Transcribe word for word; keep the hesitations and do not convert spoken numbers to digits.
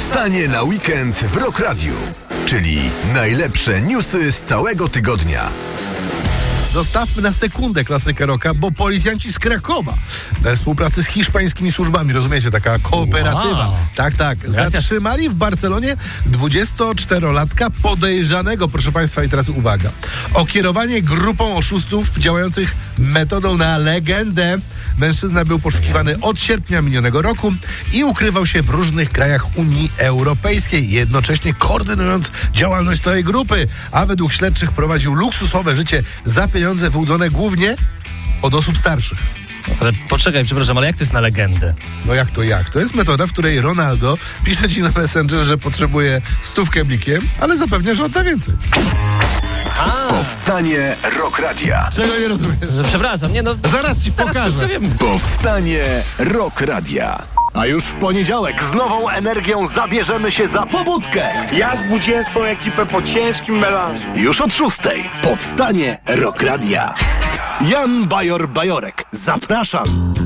Powstanie na weekend w Rock Radiu, czyli najlepsze newsy z całego tygodnia. Zostawmy na sekundę klasykę rocka, bo policjanci z Krakowa we współpracy z hiszpańskimi służbami, rozumiecie, taka kooperatywa. Wow. Tak, tak. Zatrzymali w Barcelonie dwudziestoczterolatka podejrzanego, proszę Państwa, i teraz uwaga, o kierowanie grupą oszustów działających metodą na legendę. Mężczyzna był poszukiwany od sierpnia minionego roku i ukrywał się w różnych krajach Unii Europejskiej, jednocześnie koordynując działalność całej grupy, a według śledczych prowadził luksusowe życie za pieniądze wyłudzone głównie od osób starszych. Ale poczekaj, przepraszam, ale jak to jest na legendę? No jak to jak? To jest metoda, w której Ronaldo pisze ci na Messenger, że potrzebuje stówkę blikiem, ale zapewnia, że odda więcej. Powstanie Rock Radia. Czego nie rozumiesz? Przepraszam, nie no... Zaraz ci Teraz pokażę. wszystko wiem. Powstanie Rock Radia. A już w poniedziałek z nową energią zabierzemy się za pobudkę. Ja zbudziłem swoją ekipę po ciężkim melanżu. Już od szóstej. Powstanie Rock Radia. Jan Bajor Bajorek. Zapraszam.